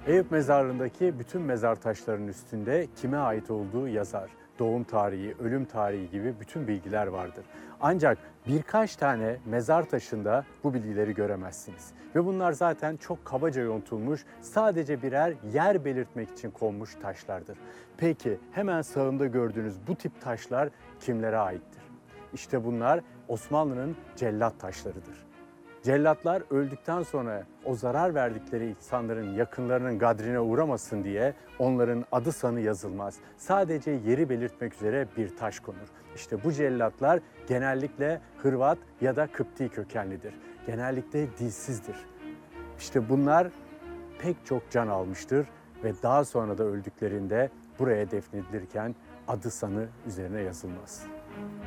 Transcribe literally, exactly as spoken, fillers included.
Eyüp mezarlığındaki bütün mezar taşlarının üstünde kime ait olduğu yazar. Doğum tarihi, ölüm tarihi gibi bütün bilgiler vardır. Ancak birkaç tane mezar taşında bu bilgileri göremezsiniz. Ve bunlar zaten çok kabaca yontulmuş, sadece birer yer belirtmek için konmuş taşlardır. Peki hemen sağımda gördüğünüz bu tip taşlar kimlere aittir? İşte bunlar Osmanlı'nın cellat taşlarıdır. Cellatlar öldükten sonra o zarar verdikleri insanların yakınlarının gadrine uğramasın diye onların adı sanı yazılmaz. Sadece yeri belirtmek üzere bir taş konur. İşte bu cellatlar genellikle Hırvat ya da Kıpti kökenlidir. Genellikle dilsizdir. İşte bunlar pek çok can almıştır ve daha sonra da öldüklerinde buraya defnedilirken adı sanı üzerine yazılmaz.